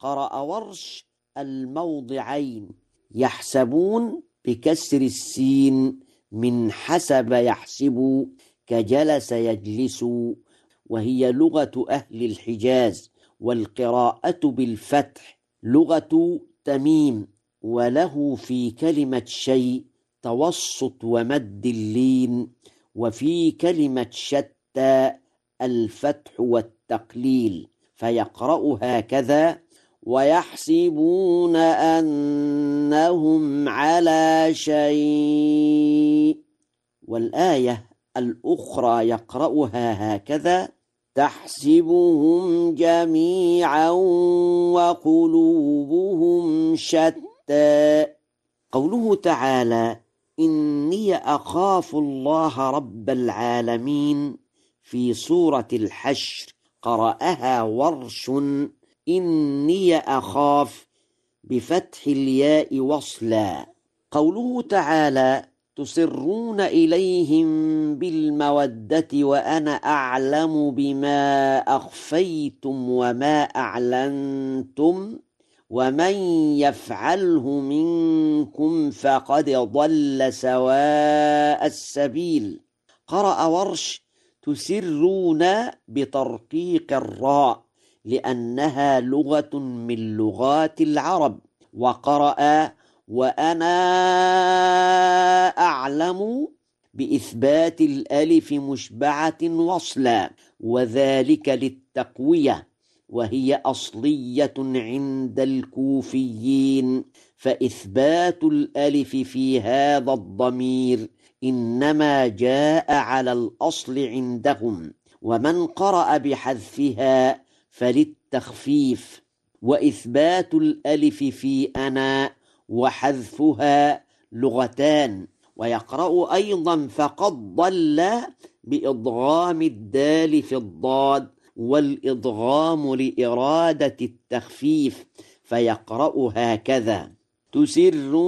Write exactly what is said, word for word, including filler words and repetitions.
قرأ ورش الموضعين. يحسبون بكسر السين من حسب يحسب كجلس يجلس، وهي لغة أهل الحجاز. والقراءة بالفتح لغة تميم، وله في كلمة شيء توسط ومد اللين، وفي كلمة شتى الفتح والتقليل، فيقرأ هكذا: ويحسبون أنهم على شيء. والآية الأخرى يقرأها هكذا: تحسبهم جميعا وقلوبهم شتى. قوله تعالى: إني أخاف الله رب العالمين في سورة الحشر، قرأها ورش إني أخاف بفتح الياء وصلا. قوله تعالى: تسرون إليهم بالمودة وأنا أعلم بما أخفيتم وما أعلنتم ومن يفعله منكم فقد ضل سواء السبيل. قرأ ورش: تسرون بترقيق الراء لأنها لغة من لغات العرب. وقرأ: وأنا أعلم بإثبات الألف مشبعة وصلا، وذلك للتقوية، وهي أصلية عند الكوفيين، فإثبات الألف في هذا الضمير إنما جاء على الأصل عندهم، ومن قرأ بحذفها فللتخفيف. وإثبات الألف في أنا وحذفها لغتان. ويقرأ أيضا: فقد ضل بإضغام الدال في الضاد، والإضغام لإرادة التخفيف، فيقرأ هكذا: تسر